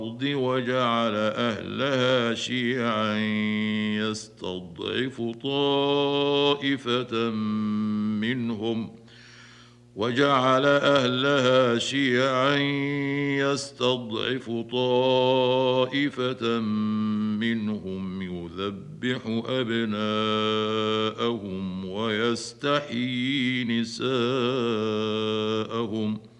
وجعل أهلها شيعا يستضعف طائفة منهم وجعل أهلها شيعا يستضعف طائفة منهم يذبح أبناءهم ويستحيي نساءهم